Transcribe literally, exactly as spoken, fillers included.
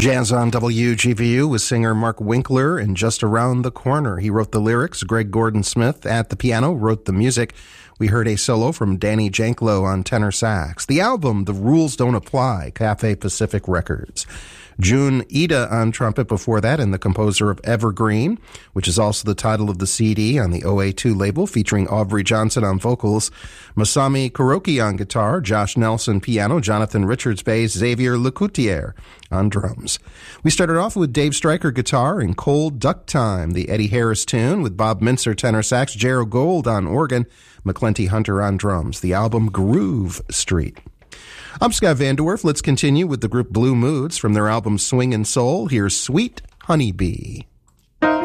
Jazz on W G V U with singer Mark Winkler and Just Around the Corner. He wrote the lyrics. Greg Gordon-Smith at the piano wrote the music. We heard a solo from Danny Janklow on tenor sax. The album, The Rules Don't Apply, Cafe Pacific Records. June Ida on trumpet before that, and the composer of Evergreen, which is also the title of the C D on the O A two label, featuring Aubrey Johnson on vocals, Masami Kuroki on guitar, Josh Nelson piano, Jonathan Richards bass, Xavier Lecoutier on drums. We started off with Dave Stryker guitar and Cold Duck Time, the Eddie Harris tune, with Bob Mintzer tenor sax, Gerald Gold on organ, McClenty Hunter on drums. The album Groove Street. I'm Scott Van Dwarf. Let's continue with the group Blue Moods from their album Swing and Soul. Here's Sweet Honeybee.